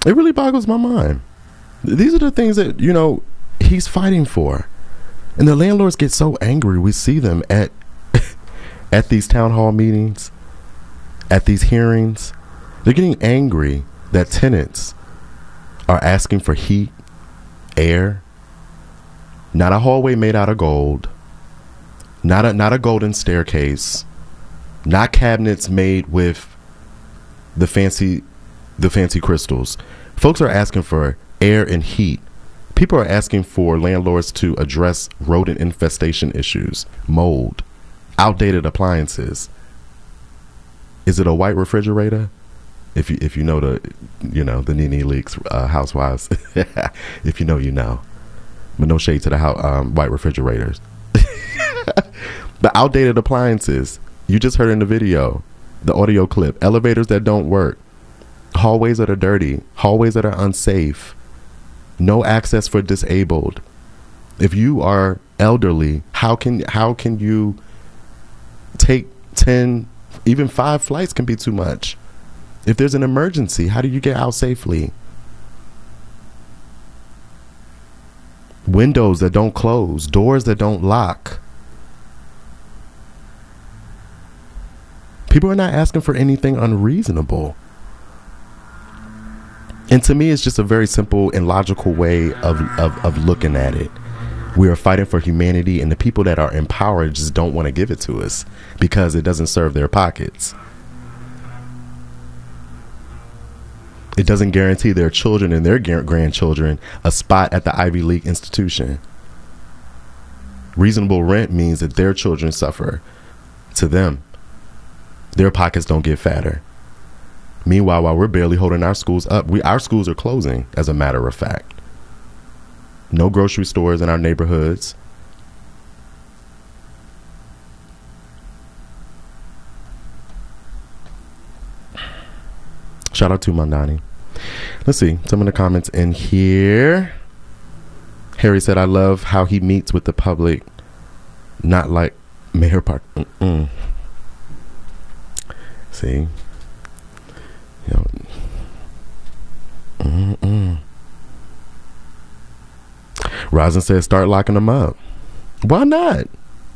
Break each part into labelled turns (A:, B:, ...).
A: It really boggles my mind. These are the things that, he's fighting for. And the landlords get so angry. We see them at at these town hall meetings, at these hearings. They're getting angry that tenants are asking for heat, air, not a hallway made out of gold, not a golden staircase, not cabinets made with the fancy crystals. Folks are asking for air and heat. People are asking for landlords to address rodent infestation issues, mold, outdated appliances. Is it a white refrigerator? If you know the Nene Leakes housewives, if you know, you know. But no shade to the white refrigerators. The outdated appliances. You just heard in the video, the audio clip. Elevators that don't work. Hallways that are dirty. Hallways that are unsafe. No access for disabled. If you are elderly, how can you take 10, even 5 flights can be too much. If there's an emergency, how do you get out safely? Windows that don't close, doors that don't lock. People are not asking for anything unreasonable. And to me, it's just a very simple and logical way of looking at it. We are fighting for humanity, and the people that are in power just don't want to give it to us because it doesn't serve their pockets. It doesn't guarantee their children and their grandchildren a spot at the Ivy League institution. Reasonable rent means that their children suffer. To them, their pockets don't get fatter. Meanwhile, while we're barely holding our schools up, our schools are closing, as a matter of fact. No grocery stores in our neighborhoods. Shout out to Mandani. Let's see some of the comments in here. Harry said, I love how he meets with the public, not like Mayor Park. See? Rosin says, start locking them up. Why not?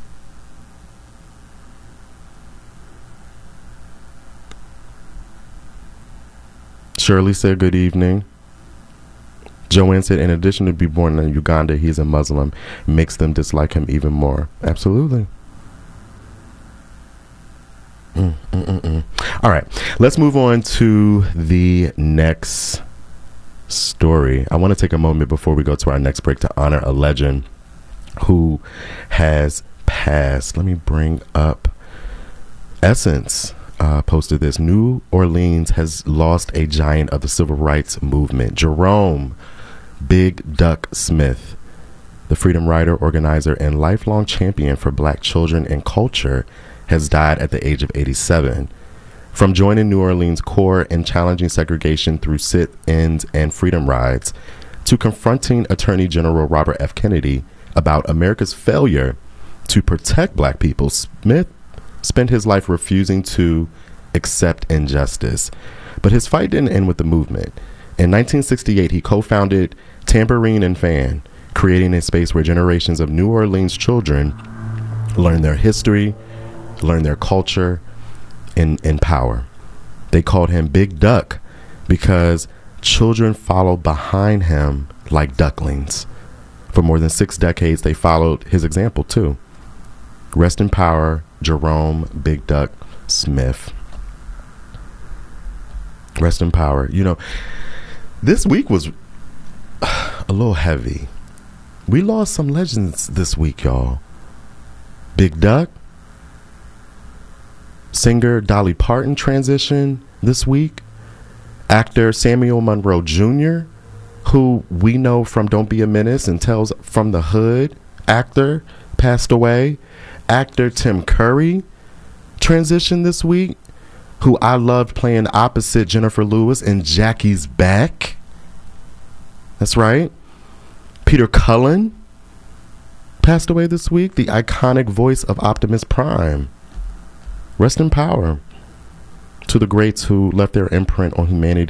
A: Shirley said, good evening. Joanne said, in addition to be born in Uganda, he's a Muslim. Makes them dislike him even more. Absolutely. All right, let's move on to the next story. I want to take a moment before we go to our next break to honor a legend who has passed. Let me bring up Essence. Posted this. New Orleans has lost a giant of the civil rights movement. Jerome Big Duck Smith, the freedom rider, organizer, and lifelong champion for Black children and culture, has died at the age of 87. From joining New Orleans Core and challenging segregation through sit-ins and freedom rides, to confronting Attorney General Robert F. Kennedy about America's failure to protect Black people, Smith spent his life refusing to accept injustice. But his fight didn't end with the movement. In 1968, he co-founded Tambourine and Fan, creating a space where generations of New Orleans children learn their history, learn their culture, and power. They called him Big Duck because children followed behind him like ducklings. For more than 6 decades, they followed his example too. Rest in power, Jerome Big Duck Smith. Rest in power. You know, this week was a little heavy. We lost some legends this week, y'all. Big Duck. Singer Dolly Parton transitioned this week. Actor Samuel Monroe Jr., who we know from Don't Be a Menace and Tales from the Hood, actor, passed away. Actor Tim Curry transitioned this week, who I loved playing opposite Jennifer Lewis in Jackie's Back. That's right. Peter Cullen passed away this week, the iconic voice of Optimus Prime. Rest in power to the greats who left their imprint on humanity